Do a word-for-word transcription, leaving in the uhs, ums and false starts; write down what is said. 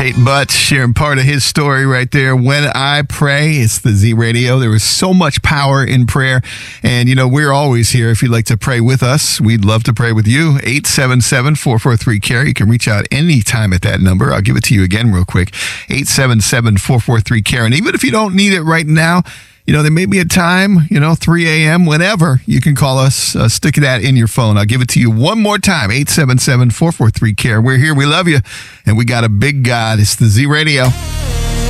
Tate Butt sharing part of his story right there. When I pray, it's the Z Radio. There is so much power in prayer. And, you know, we're always here. If you'd like to pray with us, we'd love to pray with you. eight seven seven, four four three, C A R E. You can reach out anytime at that number. I'll give it to you again real quick. eight seven seven, four four three, C A R E. And even if you don't need it right now, you know, there may be a time, you know, three a.m., whenever you can call us, uh, stick that in your phone. I'll give it to you one more time, eight seven seven, four four three, C A R E. We're here. We love you. And we got a big God. It's the Z Radio.